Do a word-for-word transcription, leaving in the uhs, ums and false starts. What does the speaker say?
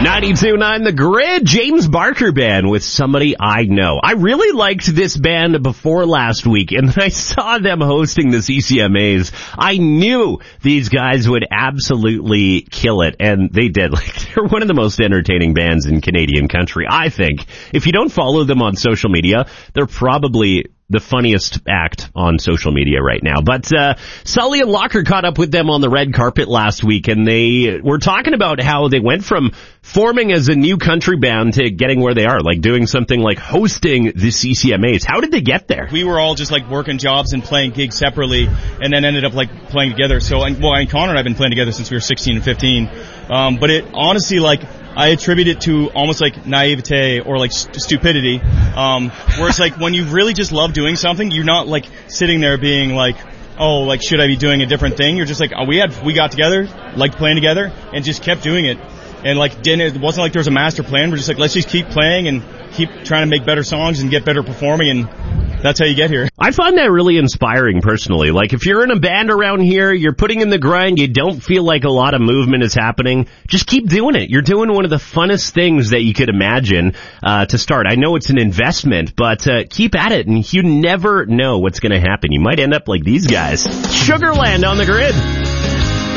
ninety-two point nine The Grid, James Barker Band with Somebody I Know. I really liked this band before last week, and then I saw them hosting the C C M As. I knew these guys would absolutely kill it, and they did. Like, they're one of the most entertaining bands in Canadian country, I think. If you don't follow them on social media, they're probably the funniest act on social media right now. But uh Sully and Locker caught up with them on the red carpet last week, and they were talking about how they went from forming as a new country band to getting where they are, like doing something like hosting the C C M As. How did they get there? We were all just like working jobs and playing gigs separately, and then ended up like playing together. So, well, and Connor and I have been playing together since we were sixteen and fifteen. Um, but it honestly, like, I attribute it to almost like naivete or like st- stupidity, um, where it's like when you really just love doing something, you're not like sitting there being like, oh, like, should I be doing a different thing? You're just like, oh, we had, we got together, liked playing together, and just kept doing it. And like, didn't, it wasn't like there was a master plan. We're just like, let's just keep playing and keep trying to make better songs and get better performing, and that's how you get here. I find that really inspiring personally. Like, if you're in a band around here, you're putting in the grind, you don't feel like a lot of movement is happening, just keep doing it. You're doing one of the funnest things that you could imagine uh to start. I know it's an investment, but uh keep at it, and you never know what's going to happen. You might end up like these guys. Sugarland on the Grid.